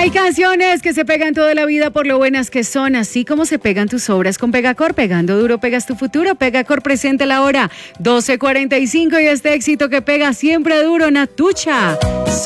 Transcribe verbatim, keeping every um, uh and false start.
Hay canciones que se pegan toda la vida por lo buenas que son, así como se pegan tus obras con Pegacor. Pegando duro pegas tu futuro. Pegacor presenta la hora doce cuarenta y cinco y este éxito que pega siempre duro, Natucha.